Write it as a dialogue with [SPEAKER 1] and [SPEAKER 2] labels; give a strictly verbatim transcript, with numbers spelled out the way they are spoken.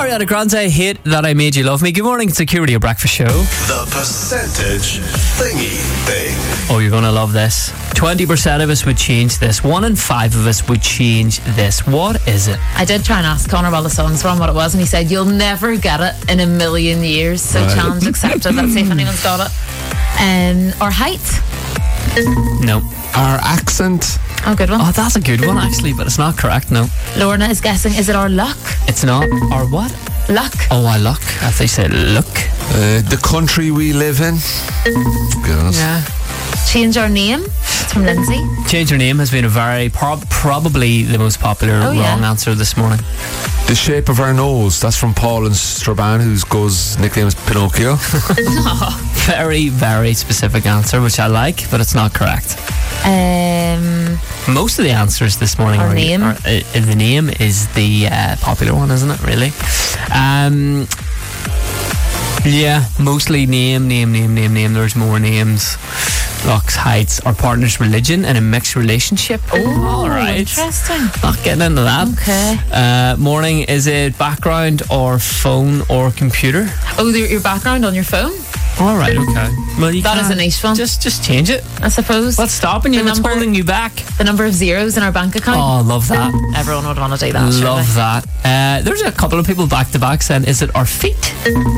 [SPEAKER 1] Ariana Grande, Hate That I Made You Love Me. Good morning, it's the Q Radio Breakfast Show.
[SPEAKER 2] The percentage thingy thing.
[SPEAKER 1] Oh, you're going to love this. twenty percent of us would change this. One in five of us would change this. What is it?
[SPEAKER 3] I did try and ask Connor while the songs were on what it was, and he said, you'll never get it in a million years. So
[SPEAKER 1] Right.
[SPEAKER 3] challenge accepted. Let's see if anyone's got it. Um, or height.
[SPEAKER 1] No.
[SPEAKER 4] Our accent.
[SPEAKER 3] Oh, good one.
[SPEAKER 1] Oh, that's a good one, actually, but it's not correct, no.
[SPEAKER 3] Lorna is guessing, is it our luck?
[SPEAKER 1] It's not. Or what?
[SPEAKER 3] Luck.
[SPEAKER 1] Oh, I look. I thought you said look.
[SPEAKER 4] Uh, the country we live in. Goodness.
[SPEAKER 1] Yeah.
[SPEAKER 3] Change our name. It's from Lindsay.
[SPEAKER 1] Change Your Name has been a very, prob- probably the most popular
[SPEAKER 3] Oh,
[SPEAKER 1] wrong
[SPEAKER 3] yeah.
[SPEAKER 1] answer this morning.
[SPEAKER 4] The shape of our nose. That's from Paul and Strabane, whose goes nickname is Pinocchio.
[SPEAKER 1] Very, very specific answer, which I like, but it's not correct.
[SPEAKER 3] Um,
[SPEAKER 1] Most of the answers this morning
[SPEAKER 3] Our
[SPEAKER 1] are,
[SPEAKER 3] name.
[SPEAKER 1] are uh, the name is the uh, popular one, isn't it? Really? Um, yeah, mostly name, name, name, name, name. There's more names. Looks, heights, our partner's religion and a mixed relationship. Oh, all right.
[SPEAKER 3] interesting.
[SPEAKER 1] Not getting into that.
[SPEAKER 3] Okay.
[SPEAKER 1] Uh, morning, is it background or phone or computer?
[SPEAKER 3] Oh, your your background on your phone?
[SPEAKER 1] All right, okay. Well, you
[SPEAKER 3] That is
[SPEAKER 1] can't-
[SPEAKER 3] a niche one.
[SPEAKER 1] Just, just change it.
[SPEAKER 3] I suppose.
[SPEAKER 1] What's stopping you?
[SPEAKER 3] The
[SPEAKER 1] What's
[SPEAKER 3] number-
[SPEAKER 1] holding you back?
[SPEAKER 3] The number of zeros in our bank account.
[SPEAKER 1] Oh, love that.
[SPEAKER 3] Everyone would want to do that.
[SPEAKER 1] Love
[SPEAKER 3] surely.
[SPEAKER 1] that. Uh, there's a couple of people back to back saying, is it our feet?